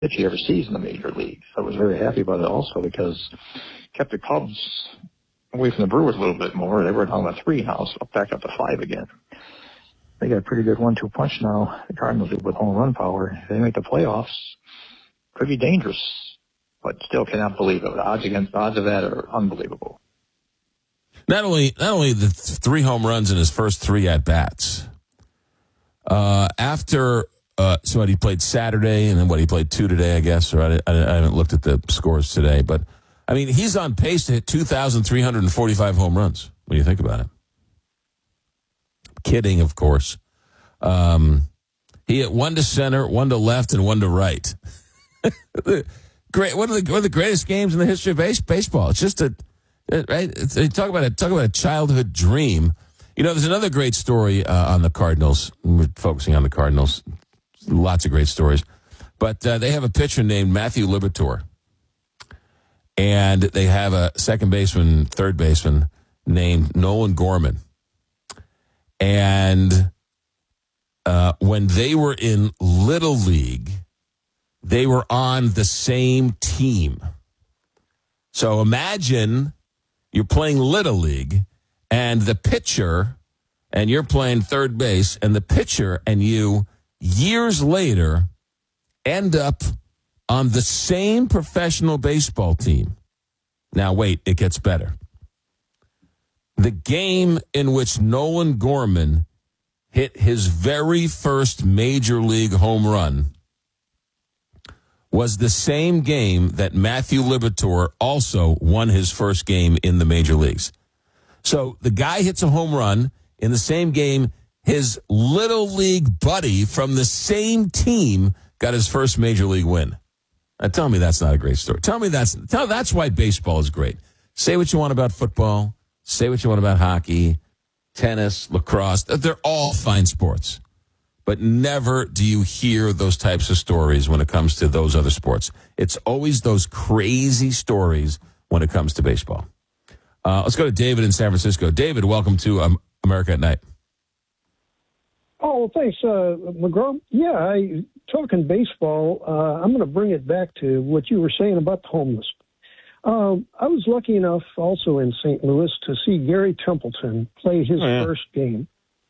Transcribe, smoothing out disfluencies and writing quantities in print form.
pitch he ever sees in the major leagues. I was very happy about it also because it kept the Cubs away from the Brewers a little bit more. They were down to 3 now, so back up to 5 again. They got a pretty good 1-2 punch now. The Cardinals with home run power. If they make the playoffs, could be dangerous, but still cannot believe it. The odds of that are unbelievable. Not only the 3 home runs in his first 3 at bats. So he played Saturday, and then he played 2 today, I guess. Or I haven't looked at the scores today, but I mean, he's on pace to hit 2,345 home runs when you think about it. Kidding, of course. He hit 1 to center, 1 to left, and 1 to right. Great, one of the greatest games in the history of baseball. It's just right. Talk about a childhood dream. You know, there's another great story on the Cardinals. We're focusing on the Cardinals. Lots of great stories. But they have a pitcher named Matthew Liberatore. And they have a second baseman, third baseman named Nolan Gorman. And when they were in Little League, they were on the same team. So imagine you're playing Little League, and the pitcher, and you're playing third base, and the pitcher and you, years later, end up on the same professional baseball team. Now, wait, it gets better. The game in which Nolan Gorman hit his very first major league home run was the same game that Matthew Liberatore also won his first game in the major leagues. So the guy hits a home run in the same game. His Little League buddy from the same team got his first major league win. Now, tell me that's not a great story. Tell me that's why baseball is great. Say what you want about football. Say what you want about hockey, tennis, lacrosse. They're all fine sports. But never do you hear those types of stories when it comes to those other sports. It's always those crazy stories when it comes to baseball. Let's go to David in San Francisco. David, welcome to America at Night. Oh, thanks, McGraw. Yeah, talking baseball, I'm going to bring it back to what you were saying about the homeless. I was lucky enough also in St. Louis to see Gary Templeton play his first game.